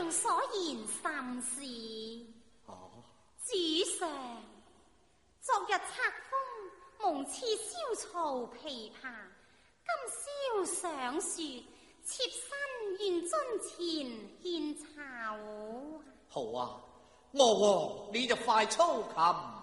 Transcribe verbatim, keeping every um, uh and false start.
上所言甚是。 哦， 主上，昨日冊封蒙賜燒曹琵琶，今宵上說，妾身願樽前獻酬。 好啊，娥皇你就快操琴。